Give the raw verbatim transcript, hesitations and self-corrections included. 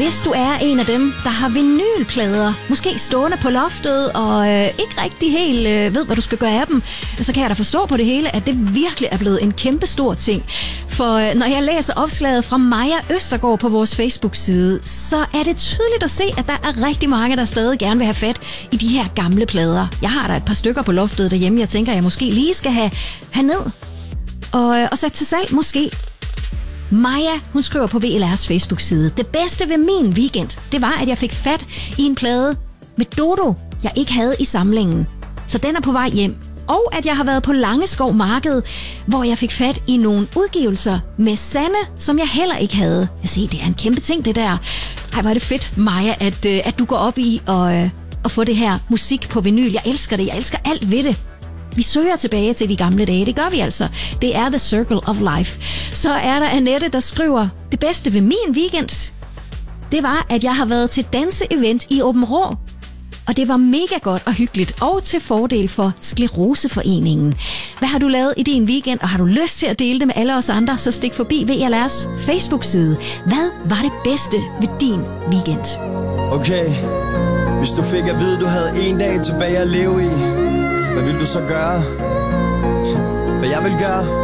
Hvis du er en af dem, der har vinylplader, måske stående på loftet, og øh, ikke rigtig helt øh, ved, hvad du skal gøre af dem, så kan jeg da forstå på det hele, at det virkelig er blevet en kæmpe stor ting. For øh, når jeg læser opslaget fra Maja Østergaard på vores Facebook-side, så er det tydeligt at se, at der er rigtig mange, der stadig gerne vil have fat i de her gamle plader. Jeg har da et par stykker på loftet derhjemme, jeg tænker, jeg måske lige skal have, have ned og, øh, og sat til salg, måske. Maja, hun skriver på V L R's Facebook-side: det bedste ved min weekend, det var, at jeg fik fat i en plade med Dodo, jeg ikke havde i samlingen. Så den er på vej hjem. Og at jeg har været på Langeskov Marked, hvor jeg fik fat i nogle udgivelser med Sanne, som jeg heller ikke havde. Jeg siger, det er en kæmpe ting, det der. Ej, hvor er det fedt, Maja, at, at du går op i at, at få det her musik på vinyl. Jeg elsker det. Jeg elsker alt ved det. Vi søger tilbage til de gamle dage. Det gør vi altså. Det er The Circle of Life. Så er der Annette, der skriver: det bedste ved min weekend, det var, at jeg har været til danseevent i Aabenraa. Og det var mega godt og hyggeligt, og til fordel for Skleroseforeningen. Hvad har du lavet i din weekend, og har du lyst til at dele det med alle os andre, så stik forbi V L R's Facebook-side. Hvad var det bedste ved din weekend? Okay, hvis du fik at vide, du havde en dag tilbage at leve i, hvad vil du så gøre? Hvad jeg vil gøre?